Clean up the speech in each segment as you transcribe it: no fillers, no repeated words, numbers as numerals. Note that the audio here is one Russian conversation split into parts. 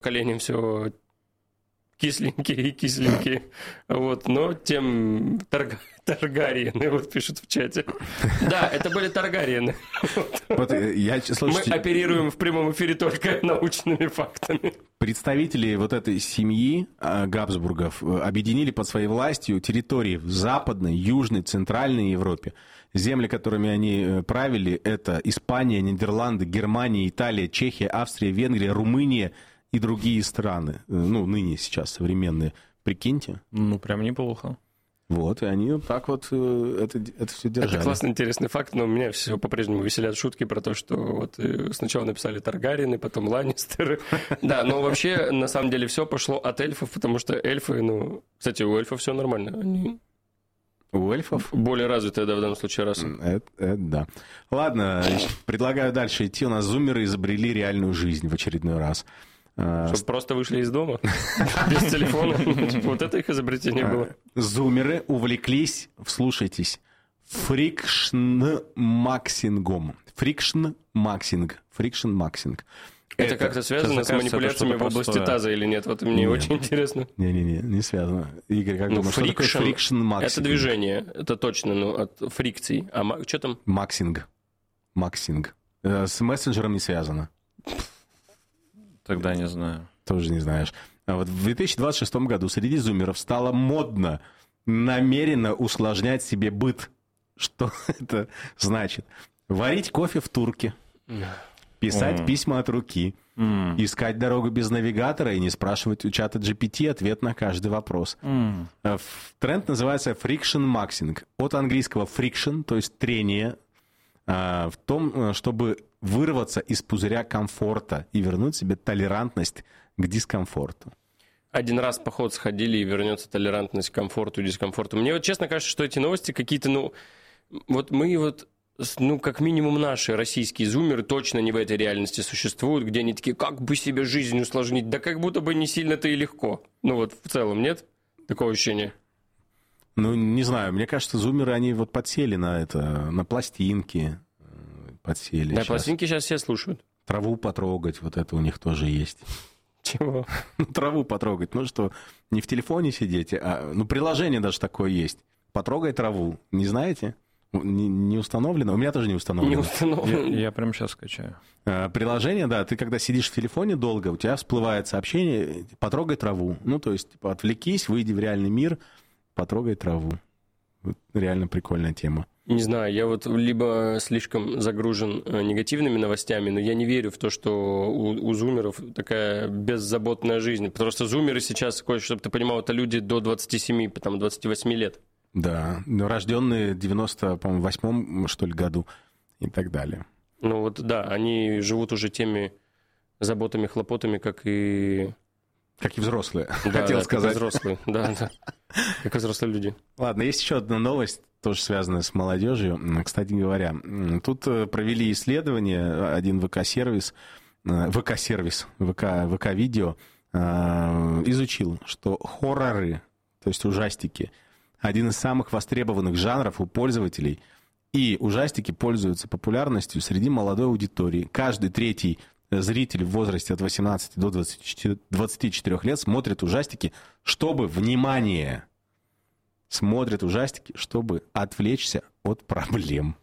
поколением все кисленькие и кисленькие. Вот, но тем Таргариены, вот пишут в чате. Да, это были Таргариены. Мы оперируем в прямом эфире только научными фактами. Представители вот этой семьи Габсбургов объединили под своей властью территории в Западной, Южной, Центральной Европе. Земли, которыми они правили, это Испания, Нидерланды, Германия, Италия, Чехия, Австрия, Венгрия, Румыния и другие страны. Ну, ныне сейчас современные. Прикиньте. Ну, прям неплохо. Вот, и они так вот это все держали. Это классный, интересный факт, но меня все по-прежнему веселят шутки про то, что вот сначала написали Таргариены, потом Ланнистеры. Да, но вообще, на самом деле, все пошло от эльфов, потому что эльфы, ну... Кстати, у эльфов все нормально. Они... У эльфов? Более развитая, да, в данном случае раса. Это да. Ладно, предлагаю дальше идти. У нас зумеры изобрели реальную жизнь в очередной раз. Чтобы просто вышли из дома без телефона. Вот это их изобретение было. Зумеры увлеклись, вслушайтесь, фрикшн-максингом. Фрикшн-максинг. Это как-то связано с манипуляциями в области таза или нет? Вот мне очень интересно. Не связано. Игорь, как думаешь, что такое фрикшн-максинг? Это движение, это точно, но от фрикций. А что там? Максинг. С мессенджером не связано. Тогда не знаю. Тоже не знаешь. А вот в 2026 году среди зумеров стало модно намеренно усложнять себе быт. Что это значит? Варить кофе в турке, писать письма от руки, искать дорогу без навигатора и не спрашивать у чата GPT ответ на каждый вопрос. Тренд называется friction maxing. От английского friction, то есть трение, в том, чтобы вырваться из пузыря комфорта и вернуть себе толерантность к дискомфорту. Один раз в поход сходили, и вернется толерантность к комфорту и дискомфорту. Мне вот честно кажется, что эти новости какие-то, вот мы вот, как минимум наши российские зумеры точно не в этой реальности существуют, где они такие, как бы себе жизнь усложнить, да как будто бы не сильно-то и легко. Ну вот в целом, нет такого ощущения? Ну, не знаю, мне кажется, зумеры, они вот подсели на это, на пластинки. Подсели. Да, пластинки сейчас все слушают. Траву потрогать, вот это у них тоже есть. Чего? Траву потрогать. Что, не в телефоне сидите, а... приложение даже такое есть. Потрогай траву. Не знаете? Не установлено? У меня тоже не установлено. Не установлено. Я прямо сейчас скачаю. Приложение, да, ты когда сидишь в телефоне долго, у тебя всплывает сообщение «потрогай траву». То есть, отвлекись, выйди в реальный мир, потрогай траву. Вот реально прикольная тема. Не знаю, я вот либо слишком загружен негативными новостями, но я не верю в то, что у зумеров такая беззаботная жизнь. Потому что зумеры сейчас, чтобы ты понимал, это люди до 27, потом 28 лет. Да, рожденные в 98-м, что ли, году и так далее. Ну вот, да, они живут уже теми заботами, хлопотами, как и... Как и взрослые, да, хотел сказать. Как и взрослые, да. Как и взрослые люди. Ладно, есть еще одна новость, тоже связанная с молодежью. Кстати говоря, тут провели исследование, один ВК-сервис, ВК-видео изучил, что хорроры, то есть ужастики, один из самых востребованных жанров у пользователей, и ужастики пользуются популярностью среди молодой аудитории. Каждый третий зритель в возрасте от 18 до 24 лет смотрит ужастики, чтобы, внимание, смотрит ужастики, чтобы отвлечься от проблем.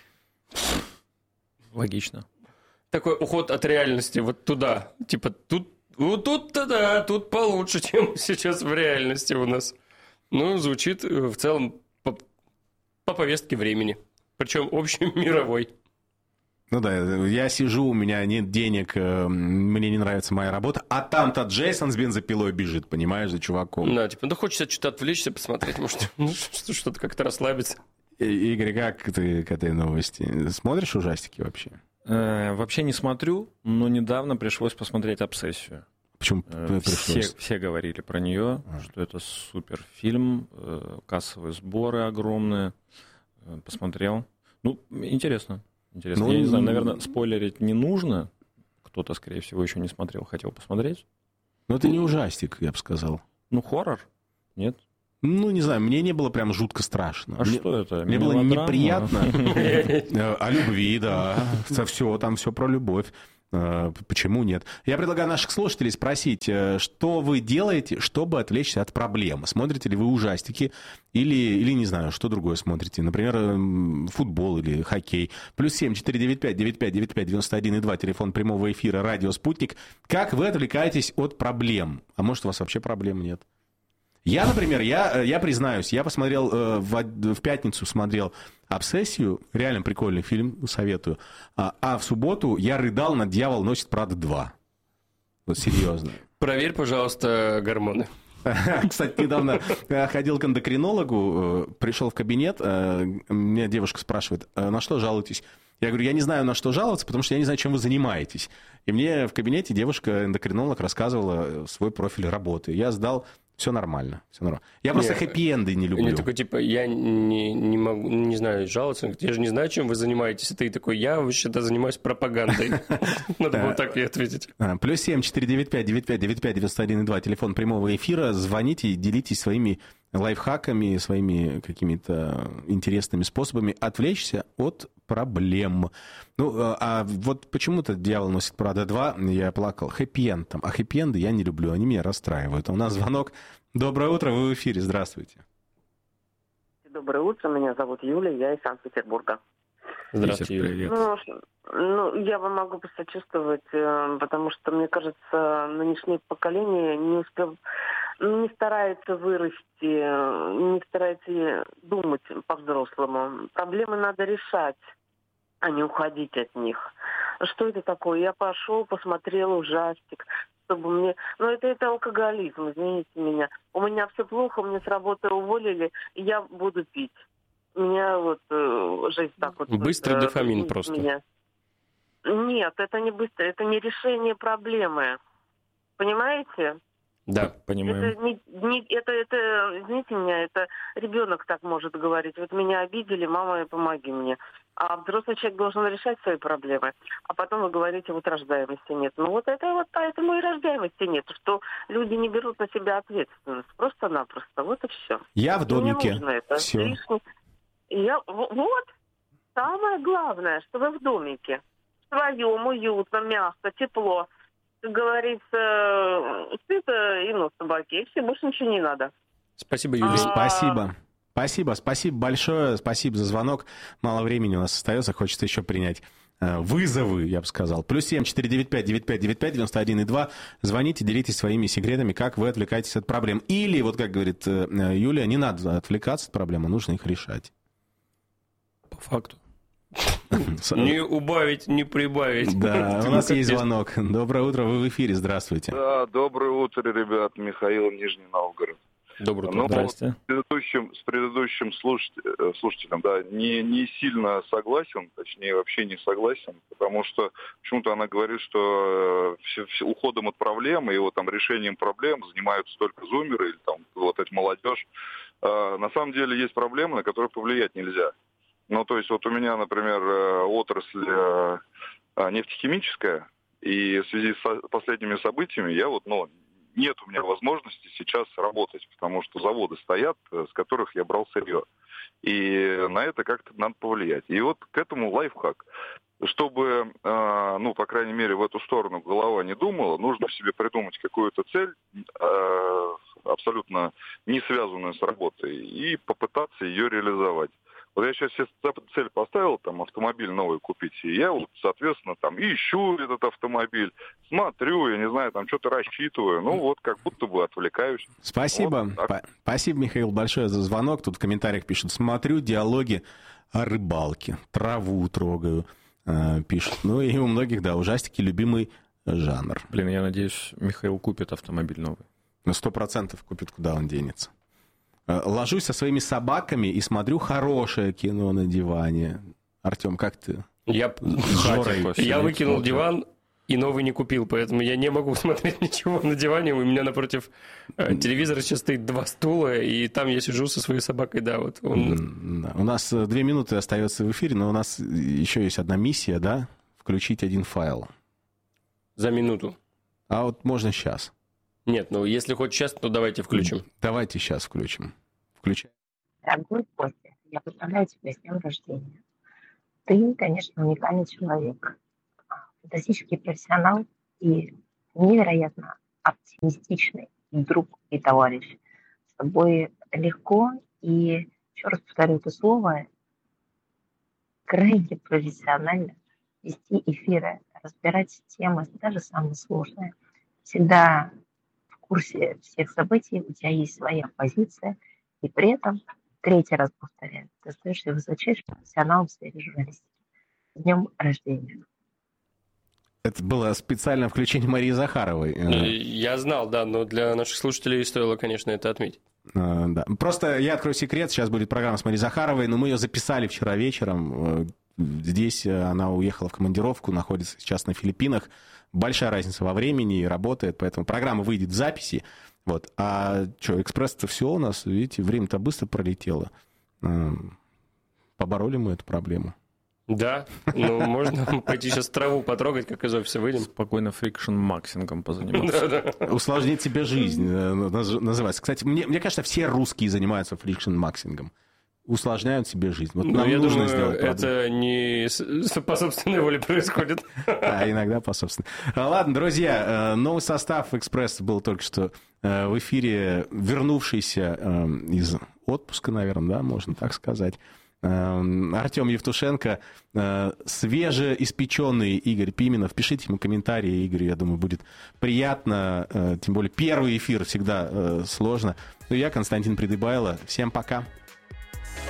Логично. Такой уход от реальности вот туда. Типа тут-то да, тут получше, чем сейчас в реальности у нас. Звучит в целом по повестке времени. Причем общемировой. Да, я сижу, у меня нет денег, мне не нравится моя работа, а там-то Джейсон с бензопилой бежит, понимаешь, за чуваком. Да, хочется что-то отвлечься, посмотреть, может, что-то как-то расслабиться. Игорь, как ты к этой новости? Смотришь ужастики вообще? Вообще не смотрю, но недавно пришлось посмотреть «Обсессию». Почему пришлось? Все говорили про нее, что это суперфильм, кассовые сборы огромные. Посмотрел. Интересно. Я не знаю, наверное, спойлерить не нужно. Кто-то, скорее всего, еще не смотрел, хотел посмотреть. Это не ужастик, я бы сказал. Хоррор? Нет? Не знаю, мне не было прям жутко страшно. Что это? Мне было неприятно. О любви, да. Там все про любовь. Почему нет? Я предлагаю наших слушателей спросить, что вы делаете, чтобы отвлечься от проблемы? Смотрите ли вы ужастики или не знаю, что другое смотрите? Например, футбол или хоккей. +7 495 9595 91,2, телефон прямого эфира, радио «Спутник». Как вы отвлекаетесь от проблем? А может, у вас вообще проблем нет? Я, например, я признаюсь, я посмотрел, в пятницу смотрел «Обсессию», реально прикольный фильм, советую, а в субботу я рыдал над «Дьявол носит Прада 2». Вот серьезно. Проверь, пожалуйста, гормоны. Кстати, недавно ходил к эндокринологу, пришел в кабинет, меня девушка спрашивает, на что жалуетесь? Я говорю, я не знаю, на что жаловаться, потому что я не знаю, чем вы занимаетесь. И мне в кабинете девушка-эндокринолог рассказывала свой профиль работы. Я сдал. Все нормально, все нормально. Я просто хэппи-энды не люблю. Или такой, типа, я не могу, не знаю, жаловаться. Я же не знаю, чем вы занимаетесь. И ты такой, я вообще-то занимаюсь пропагандой. Надо было так и ответить. +7 495 9595 91,2, телефон прямого эфира. Звоните, делитесь своими лайфхаками, своими какими-то интересными способами отвлечься от проблем. Ну, а вот почему-то «Дьявол носит Прада 2», я плакал. Хэппи-энд там. А хэппи-энды я не люблю, они меня расстраивают. У нас звонок. Доброе утро, вы в эфире, здравствуйте. Доброе утро, меня зовут Юлия, я из Санкт-Петербурга. Здравствуйте, Юлия. Ну, я вам могу посочувствовать, потому что, мне кажется, нынешнее поколение не старается вырасти, не старается думать по-взрослому. Проблемы надо решать, а не уходить от них. Что это такое? Я пошел, посмотрел ужастик, чтобы мне... Ну, это алкоголизм, извините меня. У меня все плохо, мне с работы уволили, и я буду пить. У меня вот жизнь так вот... Быстрый дофамин просто. Меня. Нет, это не быстро, это не решение проблемы. Понимаете? Да, понимаю. Это, извините меня, это ребенок так может говорить. Вот меня обидели, мама, помоги мне. А взрослый человек должен решать свои проблемы. А потом вы говорите, вот рождаемости нет. Ну вот это вот поэтому и рождаемости нет, что люди не берут на себя ответственность. Просто-напросто. Вот и все. Я в домике. Не нужно это. Все. Вот. Самое главное, что вы в домике. В своем, уютно, мягко, тепло. Как говорится, сыто и нос собаки. И все, больше ничего не надо. Спасибо, Юлия. Спасибо большое. Спасибо за звонок. Мало времени у нас остается, хочется еще принять вызовы, я бы сказал. +7 495 9595 91,2. Звоните, делитесь своими секретами, как вы отвлекаетесь от проблем. Или, вот как говорит Юлия, не надо отвлекаться от проблем, а нужно их решать. По факту. Не убавить, не прибавить. Да, у нас есть звонок. Доброе утро, вы в эфире, здравствуйте. Да, доброе утро, ребят. Михаил, Нижний Новгород. Доброе утро, здрасте. С предыдущим слушателем, да, не сильно согласен, точнее, вообще не согласен, потому что почему-то она говорит, что уходом от проблем и вот там решением проблем занимаются только зумеры или там вот эта молодежь. На самом деле есть проблемы, на которые повлиять нельзя. Ну, то есть вот у меня, например, отрасль нефтехимическая, и в связи с последними событиями нет у меня возможности сейчас работать, потому что заводы стоят, с которых я брал сырье. И на это как-то надо повлиять. И вот к этому лайфхак. Чтобы, по крайней мере, в эту сторону голова не думала, нужно в себе придумать какую-то цель, абсолютно не связанную с работой, и попытаться ее реализовать. Вот я сейчас себе цель поставил, там, автомобиль новый купить, и я вот, соответственно, там, ищу этот автомобиль, смотрю, я не знаю, там, что-то рассчитываю, как будто бы отвлекаюсь. Спасибо. Вот, Спасибо, Михаил, большое за звонок. Тут в комментариях пишут, смотрю диалоги о рыбалке, траву трогаю, пишут. Ну, и у многих, да, ужастики любимый жанр. Блин, я надеюсь, Михаил купит автомобиль новый. 100% купит, куда он денется. Ложусь со своими собаками и смотрю хорошее кино на диване. Артем, как ты? Я выкинул диван и новый не купил, поэтому я не могу смотреть ничего на диване. У меня напротив телевизора сейчас стоит 2 стула, и там я сижу со своей собакой, да, вот. У нас 2 минуты остается в эфире, но у нас еще есть одна миссия, да? Включить один файл. За минуту. А вот можно сейчас. Нет, если хоть сейчас, то давайте включим. Давайте сейчас включим. Включай. Дорогой Костя, я поздравляю тебя с днем рождения. Ты, конечно, уникальный человек. фантастический профессионал и невероятно оптимистичный друг и товарищ. С тобой легко и, еще раз повторю это слово, крайне профессионально вести эфиры, разбирать темы, даже самые сложные. Всегда в курсе всех событий, у тебя есть своя позиция, и при этом, третий раз повторяю, ты остаешься высочайшим профессионалом в сфере журналистики. С днем рождения. Это было специальное включение Марии Захаровой. Я знал, да, но для наших слушателей стоило, конечно, это отметить. Да. Просто я открою секрет, сейчас будет программа с Марией Захаровой, но мы ее записали вчера вечером. Здесь она уехала в командировку, находится сейчас на Филиппинах. Большая разница во времени и работает, поэтому программа выйдет в записи. Вот. А что, экспресс-то все у нас, видите, время-то быстро пролетело. Побороли мы эту проблему. Да, ну можно пойти сейчас траву потрогать, как из офиса выйдем. Спокойно фрикшн-максингом позаниматься. Усложнить себе жизнь называется. Кстати, мне кажется, все русские занимаются фрикшн-максингом. Усложняют себе жизнь. Вот нам нужно сделать продукт. Это не по собственной воле происходит. А иногда по собственной. Ладно, друзья, новый состав «Экспресса» был только что в эфире, вернувшийся из отпуска, наверное, да, можно так сказать. Артем Евтушенко, свежеиспеченный Игорь Пименов. Пишите ему комментарии, Игорь, я думаю, будет приятно. Тем более первый эфир всегда сложно. Ну, я Константин Придыбайло. Всем пока.